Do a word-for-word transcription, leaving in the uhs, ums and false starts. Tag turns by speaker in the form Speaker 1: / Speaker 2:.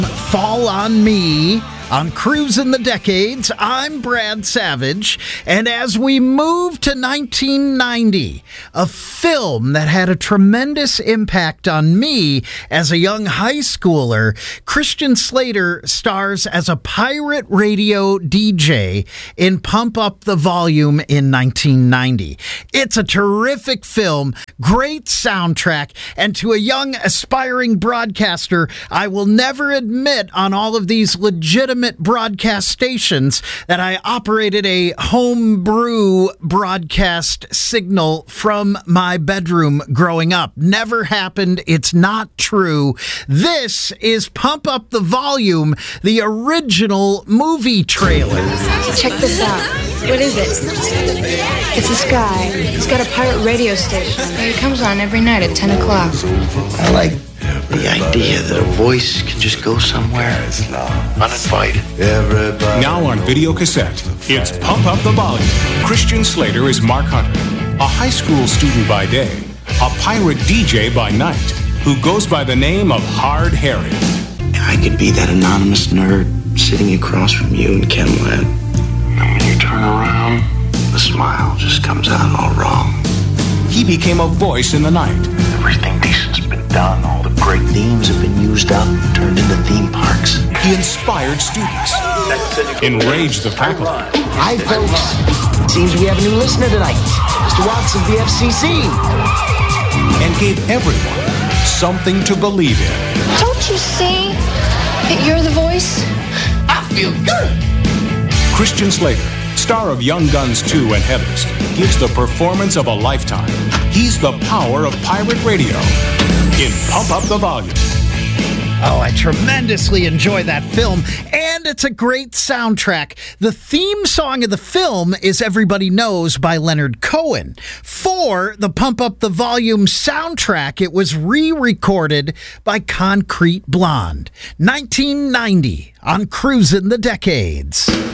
Speaker 1: Fall on Me on Cruising the Decades. I'm Brad Savage, and as we move to nineteen ninety, a film that had a tremendous impact on me as a young high schooler, Christian Slater stars as a pirate radio D J in Pump Up the Volume in nineteen ninety. It's a terrific film, great soundtrack, and to a young aspiring broadcaster, I will never admit on all of these legitimate broadcast stations that I operated a homebrew broadcast signal from my bedroom growing up. Never happened. It's not true. This is Pump Up the Volume, the original movie trailer.
Speaker 2: Check this out. What is it? It's this guy. He's got a pirate radio station. He comes on every night at ten o'clock.
Speaker 3: I like the idea that a voice can just go somewhere uninvited.
Speaker 4: Now on video cassette, it's Pump Up the Volume. Christian Slater is Mark Hunter, a high school student by day, a pirate D J by night, who goes by the name of Hard Harry.
Speaker 3: I could be that anonymous nerd sitting across from you in Camelot. And when you turn around, the smile just comes out all wrong.
Speaker 4: He became a voice in the night.
Speaker 3: Everything decent's been done. All the great themes have been used up, turned into theme parks.
Speaker 4: He inspired students, enraged the faculty.
Speaker 5: Hi, folks. Seems we have a new listener tonight. Mister Watts of the F C C.
Speaker 4: And gave everyone something to believe in.
Speaker 2: Don't you see that you're the voice?
Speaker 5: I feel good.
Speaker 4: Christian Slater, star of Young Guns two and Heathers, gives the performance of a lifetime. He's the power of pirate radio in Pump Up the Volume.
Speaker 1: Oh, I tremendously enjoy that film, and it's a great soundtrack. The theme song of the film is Everybody Knows by Leonard Cohen. For the Pump Up the Volume soundtrack, it was re-recorded by Concrete Blonde. nineteen ninety on Cruising the Decades.